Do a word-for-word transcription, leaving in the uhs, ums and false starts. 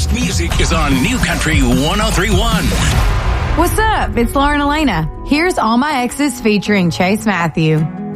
best music is on New Country one oh three point one. What's up? It's Lauren Elena. Here's All My Exes featuring Chase Matthew.